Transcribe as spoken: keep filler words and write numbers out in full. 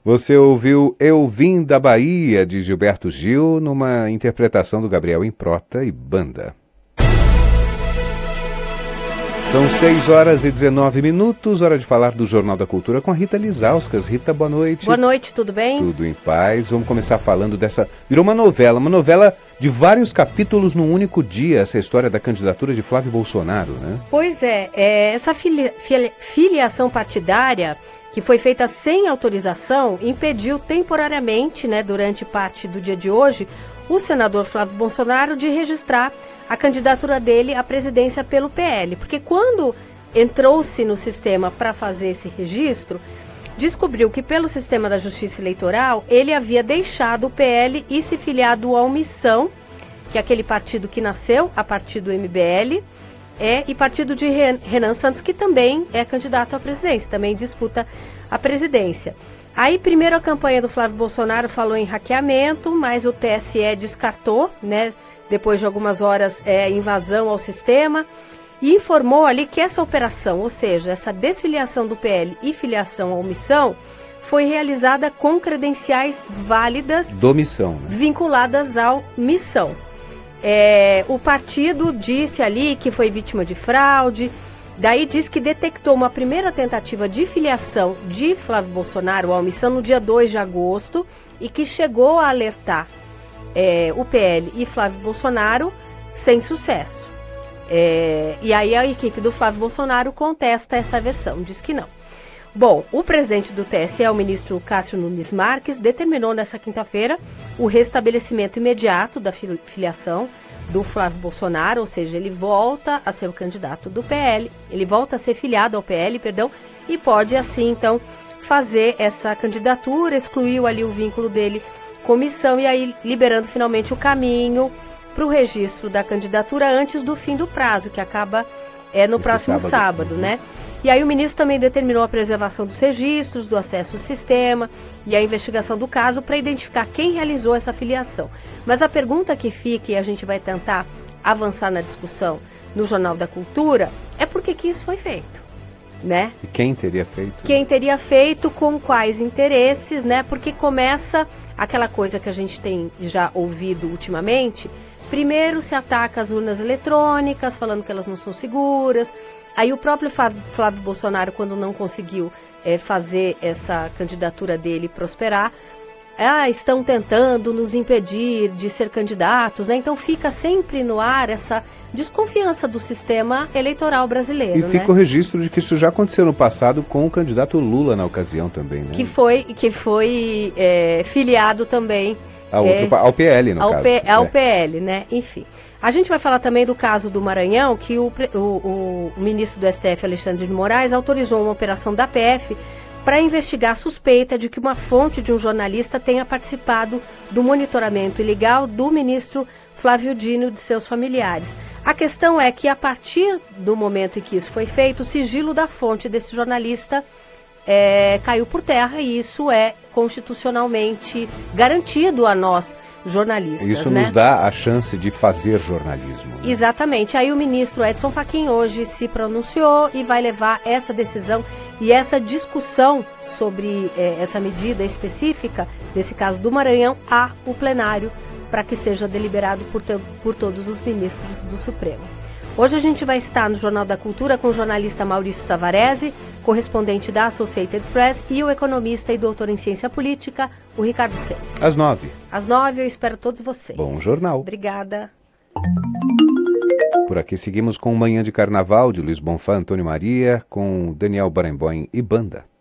Você ouviu Eu Vim da Bahia, de Gilberto Gil, numa interpretação do Gabriel Improta e Banda. São seis horas e dezenove minutos, hora de falar do Jornal da Cultura com a Rita Lizauskas. Rita, boa noite. Boa noite, tudo bem? Tudo em paz. Vamos começar falando dessa... Virou uma novela, uma novela de vários capítulos num único dia, essa história da candidatura de Flávio Bolsonaro, né? Pois é, é essa filia, filia, filiação partidária que foi feita sem autorização impediu temporariamente, né, durante parte do dia de hoje, o senador Flávio Bolsonaro de registrar a candidatura dele à presidência pelo P L. Porque quando entrou-se no sistema para fazer esse registro, descobriu que pelo sistema da Justiça Eleitoral, ele havia deixado o P L e se filiado ao Missão, que é aquele partido que nasceu a partir do M B L, é, e partido de Renan Santos, que também é candidato à presidência, também disputa a presidência. Aí, primeiro, a campanha do Flávio Bolsonaro falou em hackeamento, mas o T S E descartou, né, depois de algumas horas, é, invasão ao sistema, e informou ali que essa operação, ou seja, essa desfiliação do P L e filiação ao Missão, foi realizada com credenciais válidas do Missão, né? Vinculadas ao Missão. É, o partido disse ali que foi vítima de fraude, daí diz que detectou uma primeira tentativa de filiação de Flávio Bolsonaro ao Missão no dia dois de agosto e que chegou a alertar é, o P L e Flávio Bolsonaro sem sucesso. É, e aí a equipe do Flávio Bolsonaro contesta essa versão, diz que não. Bom, o presidente do T S E, o ministro Cássio Nunes Marques, determinou nesta quinta-feira o restabelecimento imediato da filiação do Flávio Bolsonaro, ou seja, ele volta a ser o candidato do P L, ele volta a ser filiado ao P L, perdão, e pode assim, então, fazer essa candidatura, excluiu ali o vínculo dele com Missão e aí liberando finalmente o caminho para o registro da candidatura antes do fim do prazo, que acaba é, no Esse próximo sábado, sábado uhum. né? E aí o ministro também determinou a preservação dos registros, do acesso ao sistema e a investigação do caso para identificar quem realizou essa filiação. Mas a pergunta que fica, e a gente vai tentar avançar na discussão no Jornal da Cultura, é por que que isso foi feito, né? E quem teria feito? Quem teria feito, com quais interesses, né? Porque começa aquela coisa que a gente tem já ouvido ultimamente. Primeiro se ataca as urnas eletrônicas, falando que elas não são seguras. Aí o próprio Flávio Bolsonaro, quando não conseguiu é, fazer essa candidatura dele prosperar, ah, estão tentando nos impedir de ser candidatos, né? Então fica sempre no ar essa desconfiança do sistema eleitoral brasileiro. E fica, né, o registro de que isso já aconteceu no passado com o candidato Lula na ocasião também, né? Que foi, que foi é, filiado também Ao, é, outro, ao P L, no ao caso. P, ao é. P L, né? Enfim. A gente vai falar também do caso do Maranhão, que o, o, o ministro do S T F, Alexandre de Moraes, autorizou uma operação da P F para investigar a suspeita de que uma fonte de um jornalista tenha participado do monitoramento ilegal do ministro Flávio Dino e de seus familiares. A questão é que, a partir do momento em que isso foi feito, o sigilo da fonte desse jornalista É, caiu por terra e isso é constitucionalmente garantido a nós, jornalistas. Isso né? nos dá a chance de fazer jornalismo. Né? Exatamente. Aí o ministro Edson Fachin hoje se pronunciou e vai levar essa decisão e essa discussão sobre é, essa medida específica, nesse caso do Maranhão, ao plenário, para que seja deliberado por, por todos os ministros do Supremo. Hoje a gente vai estar no Jornal da Cultura com o jornalista Maurício Savarese, correspondente da Associated Press, e o economista e doutor em ciência política, o Ricardo Seles. Às nove. Às nove, eu espero todos vocês. Bom jornal. Obrigada. Por aqui seguimos com Manhã de Carnaval, de Luiz Bonfá, Antônio Maria, com Daniel Barenboim e Banda.